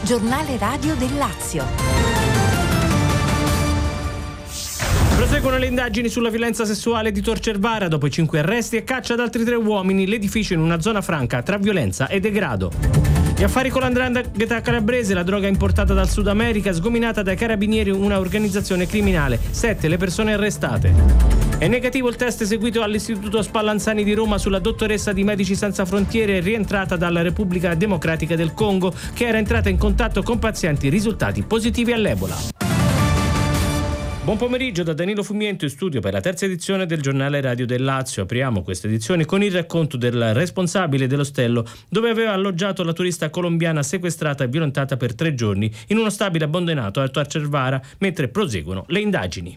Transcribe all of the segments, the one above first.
Giornale radio del Lazio. Proseguono le indagini sulla violenza sessuale di Tor Cervara. Dopo i 5 arresti e caccia ad altri 3 uomini, l'edificio in una zona franca tra violenza e degrado. Gli affari con l''ndrangheta calabrese, la droga importata dal Sud America, sgominata dai carabinieri una organizzazione criminale. 7 le persone arrestate. È negativo il test eseguito all'Istituto Spallanzani di Roma sulla dottoressa di Medici Senza Frontiere rientrata dalla Repubblica Democratica del Congo, che era entrata in contatto con pazienti risultati positivi all'Ebola. Buon pomeriggio da Danilo Fumiento in studio per la terza edizione del Giornale Radio del Lazio. Apriamo questa edizione con il racconto del responsabile dell'ostello dove aveva alloggiato la turista colombiana sequestrata e violentata per 3 giorni in uno stabile abbandonato a Tor Cervara, mentre proseguono le indagini.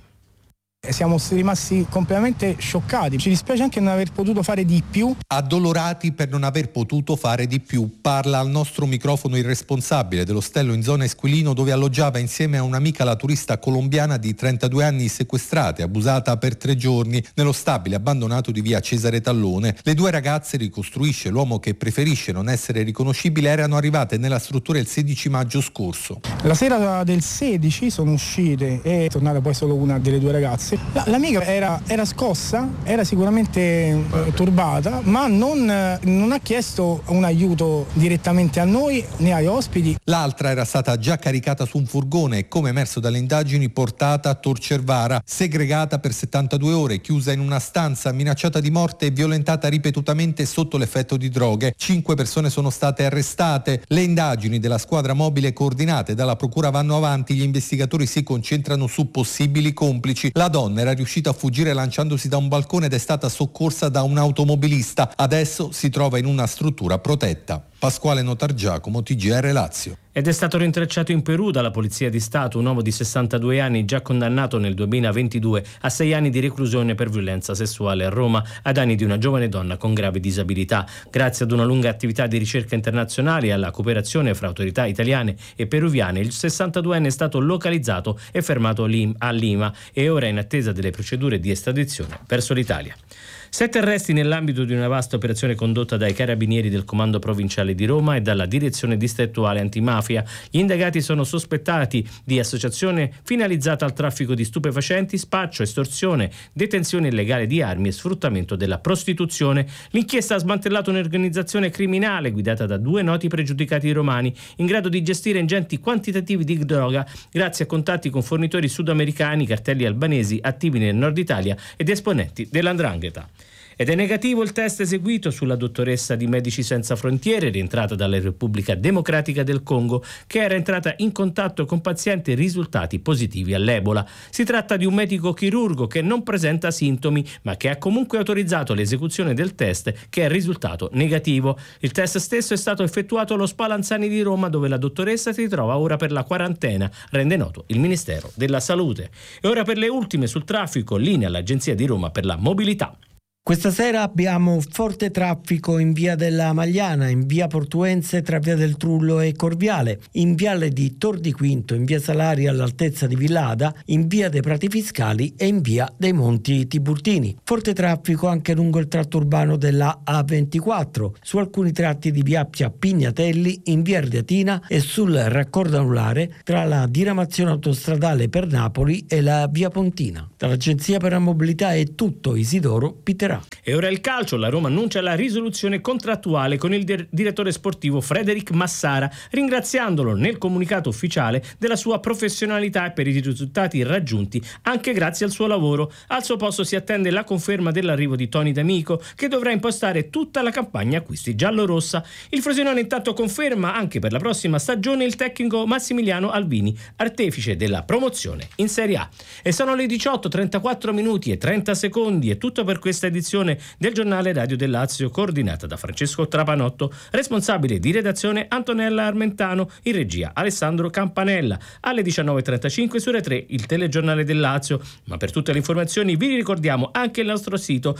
Siamo rimasti completamente scioccati, ci dispiace anche non aver potuto fare di più. Addolorati per non aver potuto fare di più, parla al nostro microfono il responsabile dell'ostello in zona Esquilino dove alloggiava insieme a un'amica la turista colombiana di 32 anni sequestrata e abusata per 3 giorni nello stabile abbandonato di via Cesare Tallone. Le 2 ragazze, ricostruisce l'uomo che preferisce non essere riconoscibile, erano arrivate nella struttura il 16 maggio scorso. La sera del 16 sono uscite e è tornata poi solo una delle 2 ragazze. L'amica era scossa, era sicuramente turbata, ma non ha chiesto un aiuto direttamente a noi né agli ospiti. L'altra era stata già caricata su un furgone e, come emerso dalle indagini, portata a Tor Cervara, segregata per 72 ore, chiusa in una stanza, minacciata di morte e violentata ripetutamente sotto l'effetto di droghe. 5 persone sono state arrestate. Le indagini della squadra mobile coordinate dalla procura vanno avanti, gli investigatori si concentrano su possibili complici. La donna era riuscita a fuggire lanciandosi da un balcone ed è stata soccorsa da un automobilista. Adesso si trova in una struttura protetta. Pasquale Notargiacomo, TGR Lazio. Ed è stato rintracciato in Perù dalla Polizia di Stato un uomo di 62 anni già condannato nel 2022 a 6 anni di reclusione per violenza sessuale a Roma ai danni di una giovane donna con grave disabilità. Grazie ad una lunga attività di ricerca internazionale e alla cooperazione fra autorità italiane e peruviane, il 62enne è stato localizzato e fermato a Lima e ora è in attesa delle procedure di estradizione verso l'Italia. 7 arresti nell'ambito di una vasta operazione condotta dai carabinieri del Comando Provinciale di Roma e dalla Direzione Distrettuale Antimafia. Gli indagati sono sospettati di associazione finalizzata al traffico di stupefacenti, spaccio, estorsione, detenzione illegale di armi e sfruttamento della prostituzione. L'inchiesta ha smantellato un'organizzazione criminale guidata da 2 noti pregiudicati romani in grado di gestire ingenti quantitativi di droga grazie a contatti con fornitori sudamericani, cartelli albanesi attivi nel nord Italia ed esponenti dell''ndrangheta. Ed è negativo il test eseguito sulla dottoressa di Medici Senza Frontiere rientrata dalla Repubblica Democratica del Congo, che era entrata in contatto con pazienti risultati positivi all'Ebola. Si tratta di un medico chirurgo che non presenta sintomi, ma che ha comunque autorizzato l'esecuzione del test, che è risultato negativo. Il test stesso è stato effettuato allo Spallanzani di Roma, dove la dottoressa si trova ora per la quarantena, rende noto il Ministero della Salute. E ora per le ultime sul traffico, linea all'Agenzia di Roma per la mobilità. Questa sera abbiamo forte traffico in via della Magliana, in via Portuense tra via del Trullo e Corviale, in viale di Tor di Quinto, in via Salari all'altezza di Villada, in via dei Prati Fiscali e in via dei Monti Tiburtini. Forte traffico anche lungo il tratto urbano della A24, su alcuni tratti di via Appia Pignatelli, in via Ardeatina e sul raccordo anulare tra la diramazione autostradale per Napoli e la via Pontina. Dall'Agenzia per la Mobilità è tutto. Isidoro Pitterà. E ora il calcio, la Roma annuncia la risoluzione contrattuale con il direttore sportivo Frederic Massara, ringraziandolo nel comunicato ufficiale della sua professionalità e per i risultati raggiunti anche grazie al suo lavoro. Al suo posto si attende la conferma dell'arrivo di Tony D'Amico, che dovrà impostare tutta la campagna acquisti giallorossa. Il Frosinone intanto conferma anche per la prossima stagione il tecnico Massimiliano Albini, artefice della promozione in Serie A. E sono le 18:34 minuti e 30 secondi. È tutto per questa edizione del Giornale Radio del Lazio, coordinata da Francesco Trapanotto, responsabile di redazione Antonella Armentano, in regia Alessandro Campanella. Alle 19:35 su Rai 3 il telegiornale del Lazio, ma per tutte le informazioni vi ricordiamo anche il nostro sito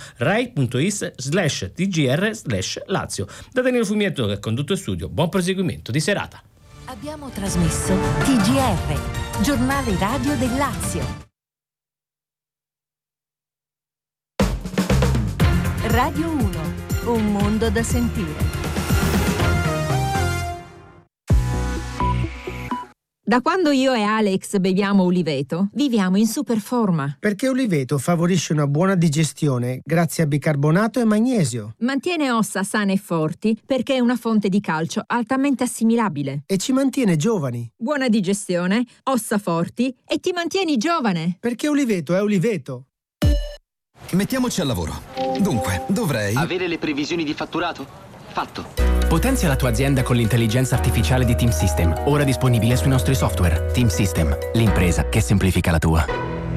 rai.it/tgr/Lazio. Da Danilo Fumietto che ha condotto il studio, buon proseguimento di serata. Abbiamo trasmesso TGR, Giornale Radio del Lazio. Radio 1, un mondo da sentire. Da quando io e Alex beviamo Uliveto, viviamo in super forma. Perché Uliveto favorisce una buona digestione grazie a bicarbonato e magnesio. Mantiene ossa sane e forti perché è una fonte di calcio altamente assimilabile. E ci mantiene giovani. Buona digestione, ossa forti e ti mantieni giovane. Perché Uliveto è Uliveto. Mettiamoci al lavoro. Dunque, dovrei... avere le previsioni di fatturato? Fatto. Potenzia la tua azienda con l'intelligenza artificiale di Team System, ora disponibile sui nostri software. Team System, l'impresa che semplifica la tua.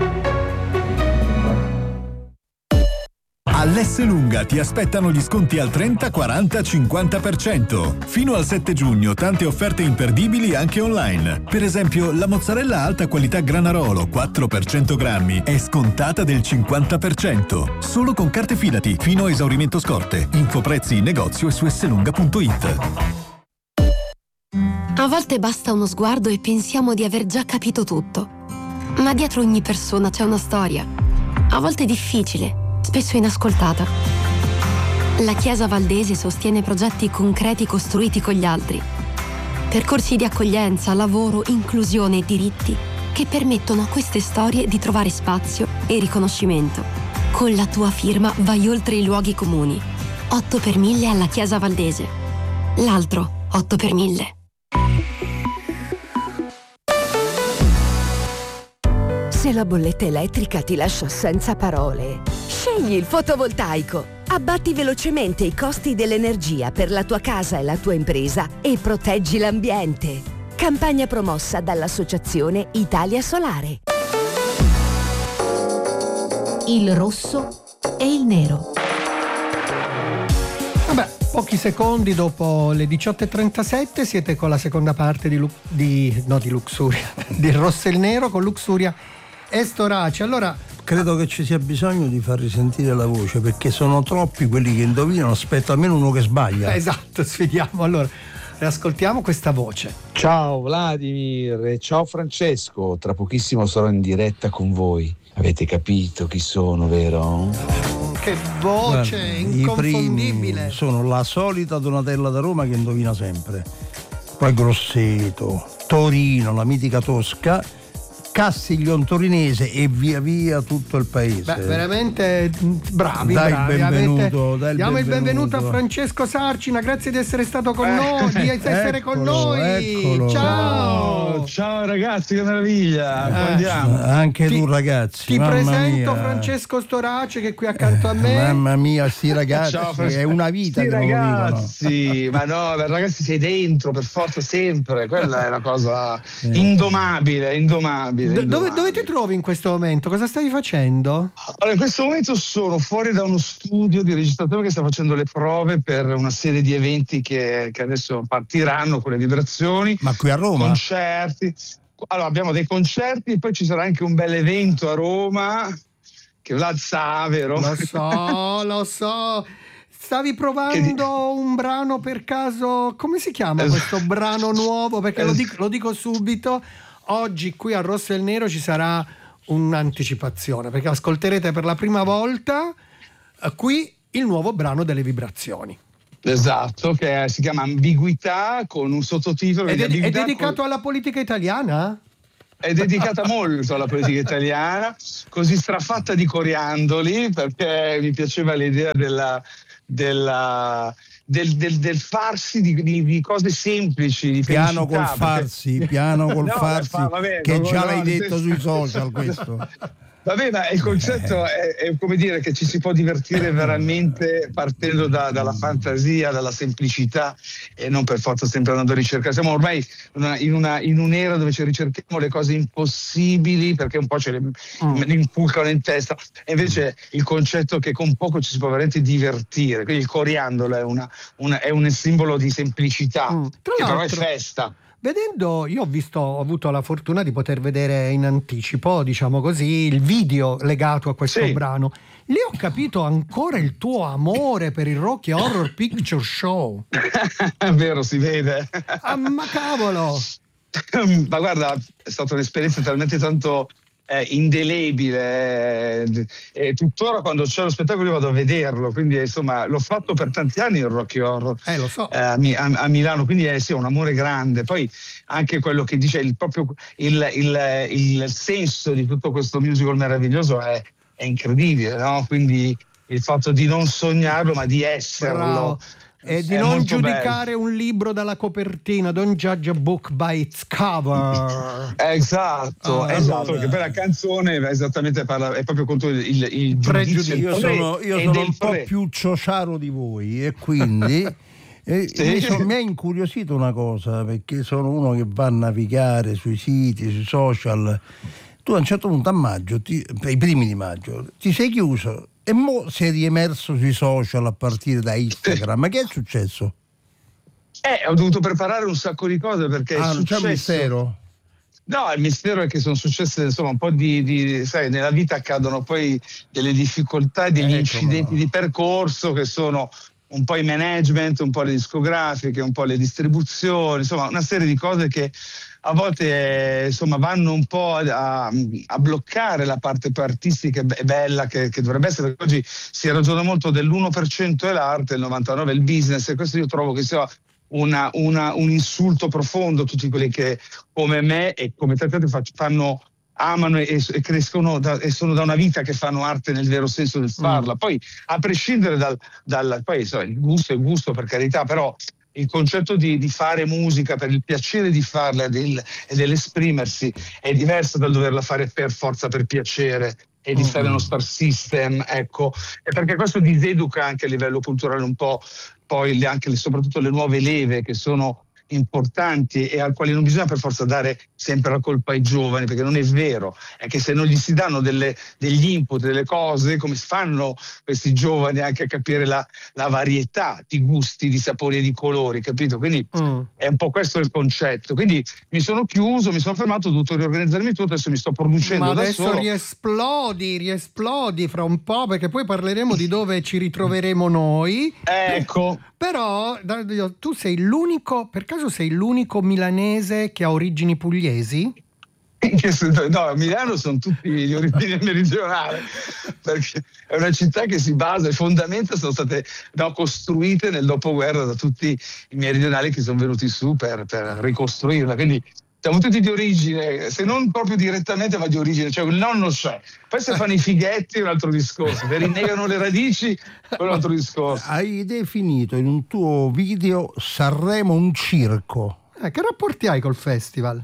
All'Esselunga ti aspettano gli sconti al 30, 40, 50%. Fino al 7 giugno tante offerte imperdibili anche online. Per esempio, la mozzarella alta qualità Granarolo 4 per 100 grammi è scontata del 50%. Solo con carte Fidati, fino a esaurimento scorte. Infoprezzi in negozio e su esselunga.it. A volte basta uno sguardo e pensiamo di aver già capito tutto. Ma dietro ogni persona c'è una storia. A volte difficile, spesso inascoltata. La Chiesa Valdese sostiene progetti concreti costruiti con gli altri. Percorsi di accoglienza, lavoro, inclusione e diritti che permettono a queste storie di trovare spazio e riconoscimento. Con la tua firma vai oltre i luoghi comuni. 8 per 1000 alla Chiesa Valdese. L'altro 8 per 1000. Se la bolletta elettrica ti lascia senza parole, scegli il fotovoltaico. Abbatti velocemente i costi dell'energia per la tua casa e la tua impresa e proteggi l'ambiente. Campagna promossa dall'Associazione Italia Solare. Il rosso e il nero. Vabbè, pochi secondi dopo le 18.37 siete con la seconda parte di Luxuria, di Rosso e il Nero con Luxuria e Storace. Allora, credo che ci sia bisogno di far risentire la voce, perché sono troppi quelli che indovinano, aspetta almeno uno che sbaglia. Esatto, sfidiamo. Allora, ascoltiamo questa voce. Ciao Vladimir e ciao Francesco, tra pochissimo sarò in diretta con voi. Avete capito chi sono, vero? Che voce. Guarda, inconfondibile. I primi sono la solita Donatella da Roma che indovina sempre, poi Grosseto, Torino, la mitica Tosca, Castiglion torinese e via via tutto il paese. Beh, veramente bravi. Diamo il benvenuto a Francesco Sarcina, grazie di essere stato con noi, di essere con noi. Eccolo. Ciao. Ciao ragazzi, che meraviglia. Andiamo. Anche tu ragazzi. Ti presento Francesco Storace che è qui accanto a me. Mamma mia, sti ragazzi, ciao, è una vita che ragazzi, ma no, ragazzi sei dentro per forza sempre, quella è una cosa indomabile. Dove ti trovi in questo momento? Cosa stai facendo? Allora, in questo momento sono fuori da uno studio di registrazione che sta facendo le prove per una serie di eventi che adesso partiranno con le vibrazioni. Ma qui a Roma? Concerti. Allora, abbiamo dei concerti e poi ci sarà anche un bel evento a Roma che Vlad sa, vero? Lo so. Stavi provando un brano per caso? Come si chiama questo brano nuovo? Perché lo dico subito. Oggi qui a Rosso e il Nero ci sarà un'anticipazione, perché ascolterete per la prima volta qui il nuovo brano delle vibrazioni. Esatto, che si chiama Ambiguità, con un sottotitolo. È dedicato alla politica italiana? È dedicata molto alla politica italiana, così strafatta di coriandoli, perché mi piaceva l'idea del farsi di cose semplici, di piano col farsi, che già l'hai detto sui social questo. Vabbè, ma il concetto è come dire che ci si può divertire veramente partendo dalla fantasia, dalla semplicità e non per forza sempre andando a ricercare. Siamo ormai in un'era dove ci ricerchiamo le cose impossibili perché un po' ce le inculcano in testa, e invece il concetto è che con poco ci si può veramente divertire. Quindi il coriandolo è un simbolo di semplicità, che però è festa. Vedendo, io ho avuto la fortuna di poter vedere in anticipo, diciamo così, il video legato a questo brano. Lì ho capito ancora il tuo amore per il Rocky Horror Picture Show. È vero, si vede. Ma cavolo! Ma guarda, è stata un'esperienza talmente tanto indelebile, e tuttora quando c'è lo spettacolo io vado a vederlo, quindi insomma l'ho fatto per tanti anni il Rocky Horror lo so. a Milano, quindi sì, è un amore grande. Poi anche quello che dice il senso di tutto questo musical meraviglioso è incredibile, no? Quindi il fatto di non sognarlo ma di esserlo. Bravo. E di non giudicare un libro dalla copertina, don't judge a book by its cover. Esatto, perché poi la canzone esattamente è proprio contro il giudizio. Io sono un po' più ciociaro di voi e quindi mi ha incuriosito una cosa, perché sono uno che va a navigare sui siti, sui social. Tu a un certo punto a maggio, i primi di maggio, ti sei chiuso e mo sei riemerso sui social a partire da Instagram. Ma che è successo? Ho dovuto preparare un sacco di cose perché è non successo. C'è un mistero? No, il mistero è che sono successe insomma un po' di sai, nella vita accadono poi delle difficoltà e degli incidenti di percorso che sono un po' i management, un po' le discografiche, un po' le distribuzioni, insomma una serie di cose che a volte insomma vanno un po' a bloccare la parte più artistica e bella che dovrebbe essere, perché oggi si ragiona molto dell'1% è l'arte, il 99% è il business, e questo io trovo che sia un insulto profondo a tutti quelli che come me e come tanti altri amano e crescono e sono da una vita che fanno arte nel vero senso del farla. Poi a prescindere poi il gusto è il gusto, per carità, però il concetto di fare musica per il piacere di farla e dell'esprimersi è diverso dal doverla fare per forza per piacere e di stare nello star system, ecco, e perché questo diseduca anche a livello culturale un po' poi soprattutto le nuove leve che sono importanti e al quali non bisogna per forza dare sempre la colpa ai giovani, perché non è vero, è che se non gli si danno degli input, delle cose, come fanno questi giovani anche a capire la varietà di gusti, di sapori e di colori, capito? Quindi è un po' questo il concetto. Quindi mi sono chiuso, mi sono fermato, ho dovuto riorganizzarmi tutto, adesso mi sto producendo ma da adesso solo. riesplodi fra un po', perché poi parleremo di dove ci ritroveremo noi. Ecco. Però tu sei l'unico, per caso sei l'unico milanese che ha origini pugliesi? No, a Milano sono tutti di origine meridionale, perché è una città che si basa, le fondamenta sono state costruite nel dopoguerra da tutti i meridionali che sono venuti su per ricostruirla, quindi siamo tutti di origine, se non proprio direttamente, ma di origine, cioè il nonno c'è. Poi se fanno i fighetti è un altro discorso, se rinnegano le radici è un altro discorso. Hai definito in un tuo video Sanremo un circo. Che rapporti hai col festival?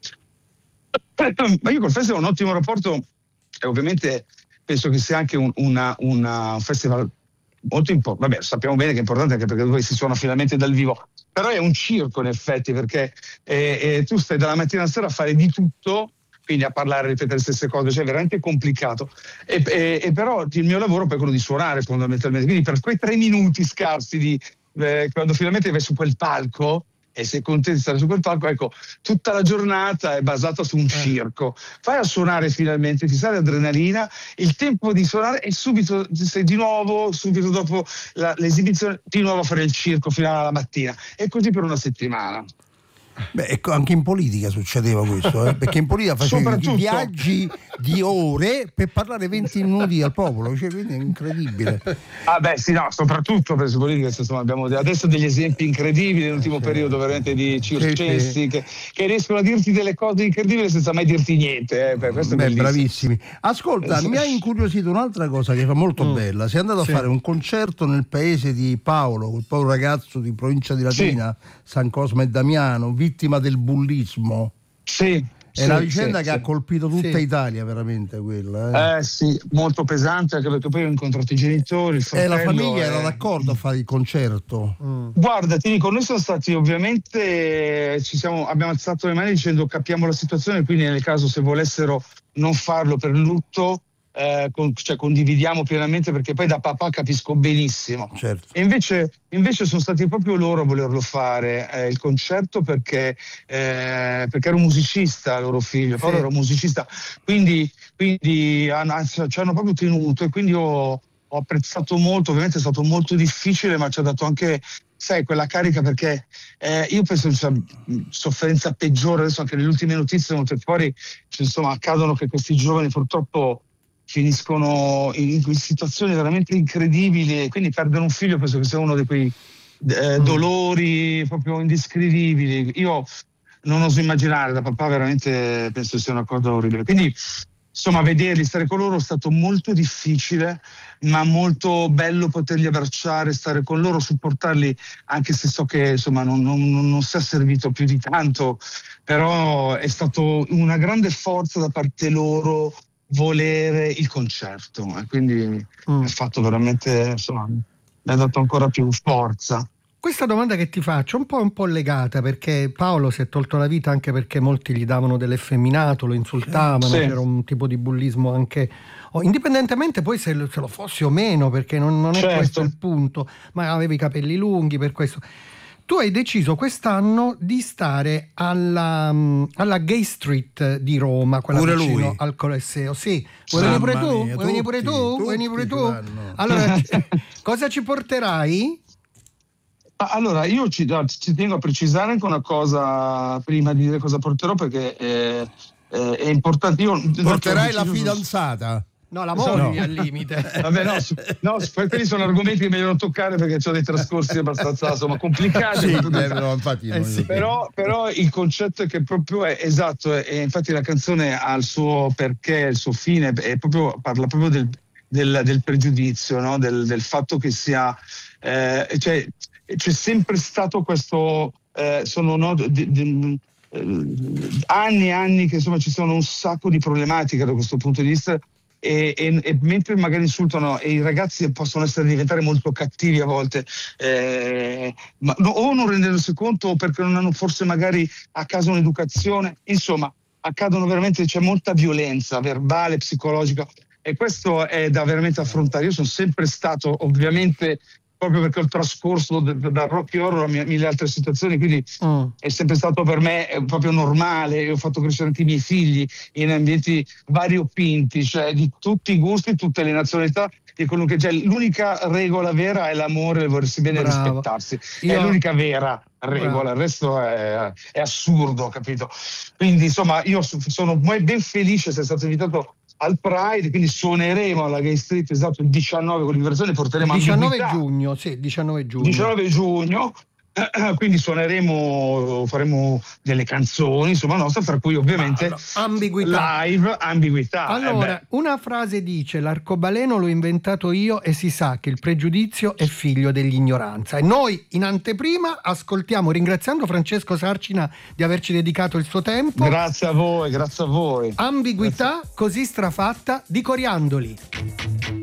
Ma io col festival ho un ottimo rapporto e ovviamente penso che sia anche un festival molto importante. Vabbè, sappiamo bene che è importante anche perché dove si suona finalmente dal vivo, però è un circo in effetti, perché tu stai dalla mattina alla sera a fare di tutto, quindi a parlare, a ripetere le stesse cose, cioè è veramente complicato, e però il mio lavoro poi è quello di suonare fondamentalmente, quindi per quei 3 minuti scarsi quando finalmente vai su quel palco e sei contento di stare su quel palco, ecco, tutta la giornata è basata su un circo. Vai a suonare finalmente, ti sale adrenalina, il tempo di suonare e subito sei di nuovo, subito dopo l'esibizione, di nuovo a fare il circo fino alla mattina, e così per una settimana. Beh, ecco, anche in politica succedeva questo, perché in politica facevi viaggi di ore per parlare 20 minuti al popolo, cioè, quindi è incredibile. Sì, no, soprattutto per politica, insomma, abbiamo adesso degli esempi incredibili nell'ultimo periodo, veramente di circensi che riescono a dirti delle cose incredibili senza mai dirti niente. Questo è bellissimo. Bravissimi. Ascolta, mi ha incuriosito un'altra cosa che fa molto bella. Sei andato a fare un concerto nel paese di Paolo, quel povero ragazzo di provincia di Latina, San Cosme e Damiano, vittima del bullismo. È una vicenda che ha colpito tutta Italia, veramente quella. Sì, molto pesante, anche perché poi ho incontrato i genitori, il fratello. La famiglia era d'accordo a fare il concerto? Guarda, ti dico, noi siamo stati ovviamente, abbiamo alzato le mani dicendo capiamo la situazione, quindi nel caso se volessero non farlo per lutto, condividiamo pienamente, perché poi da papà capisco benissimo. Certo. E invece sono stati proprio loro a volerlo fare il concerto, perché era un musicista, loro figlio, Paolo era un musicista, quindi ci hanno proprio tenuto, e quindi ho ho apprezzato molto. Ovviamente è stato molto difficile, ma ci ha dato anche, sai, quella carica, perché io penso che sia sofferenza peggiore. Adesso anche nelle ultime notizie sono venute fuori, insomma, accadono che questi giovani purtroppo finiscono in situazioni veramente incredibili, e quindi perdere un figlio penso che sia uno di quei dolori proprio indescrivibili. Io non oso immaginare, da papà veramente penso sia una cosa orribile. Quindi insomma, vederli, stare con loro è stato molto difficile, ma molto bello poterli abbracciare, stare con loro, supportarli, anche se so che insomma non sia servito più di tanto, però è stato una grande forza da parte loro volere il concerto, e quindi è fatto veramente, insomma, mi ha dato ancora più forza. Questa domanda che ti faccio è un po' legata, perché Paolo si è tolto la vita anche perché molti gli davano dell'effeminato, lo insultavano, sì. C'era un tipo di bullismo anche, indipendentemente poi se lo fossi o meno, perché non è questo il punto, ma avevi i capelli lunghi, per questo. Tu hai deciso quest'anno di stare alla Gay Street di Roma, quella pure vicino lui. Al Colosseo. Sì, vuoi venire pure tu? Allora, cosa ci porterai? Allora, io ci tengo a precisare anche una cosa prima di dire cosa porterò, perché è importante. Porterai la fidanzata? No, la moglie al limite. Vabbè, no, quelli sono argomenti che meglio non toccare, perché ho dei trascorsi abbastanza, insomma, complicati. Sì, no, infatti sì. Però il concetto è che proprio è esatto, e infatti la canzone ha il suo perché, il suo fine, parla proprio del pregiudizio, no? Del fatto che sia, cioè, c'è sempre stato questo, anni e anni che insomma ci sono un sacco di problematiche da questo punto di vista, e mentre magari insultano, e i ragazzi possono diventare molto cattivi a volte, o non rendersi conto, o perché non hanno forse magari a casa un'educazione, insomma accadono veramente, c'è molta violenza verbale, psicologica, e questo è da veramente affrontare. Io sono sempre stato, ovviamente, proprio perché ho trascorso dal Rocky Horror a mille altre situazioni, quindi è sempre stato per me proprio normale. Io ho fatto crescere anche i miei figli in ambienti variopinti, cioè di tutti i gusti, tutte le nazionalità, e quello che c'è. L'unica regola vera è l'amore, il volersi bene e rispettarsi. È l'unica vera regola, il resto è assurdo, capito? Quindi insomma io sono ben felice di essere stato invitato al Pride, quindi suoneremo alla Gay Street, esatto, il 19 con l'Universione, porteremo 19 giugno, quindi suoneremo, faremo delle canzoni, insomma, nostra, tra cui ovviamente ambiguità. Allora, una frase dice: l'arcobaleno l'ho inventato io, e si sa che il pregiudizio è figlio dell'ignoranza. E noi in anteprima ascoltiamo, ringraziando Francesco Sarcina di averci dedicato il suo tempo. Grazie a voi. Ambiguità, così strafatta, di Coriandoli.